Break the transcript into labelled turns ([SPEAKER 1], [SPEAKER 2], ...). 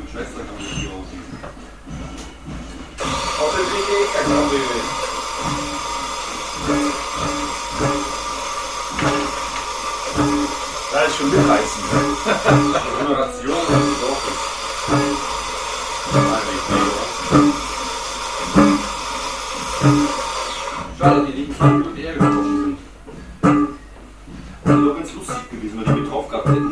[SPEAKER 1] Schwester kann man das hier aussehen.
[SPEAKER 2] Außer die Baby.
[SPEAKER 1] Da ist schon mitreißen. Moderation kann ich auch nicht. Schade, die liegen viel gut eher getroffen sind. Das wäre doch ganz lustig gewesen, wenn die mit drauf gehabt hätten.